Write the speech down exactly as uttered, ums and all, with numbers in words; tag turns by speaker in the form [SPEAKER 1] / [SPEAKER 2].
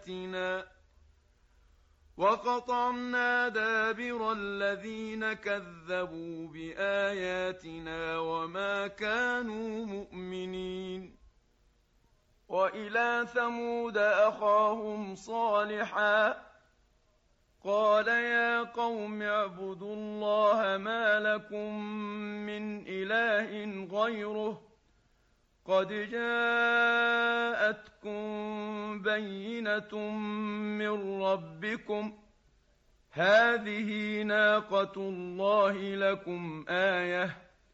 [SPEAKER 1] بآياتنا وقطعنا دابر الذين كذبوا بآياتنا وما كانوا مؤمنين. وإلى ثمود أخاهم صالحا قال يا قوم اعبدوا الله ما لكم من إله غيره قد جاءتكم بينة من ربكم هذه ناقة الله لكم آية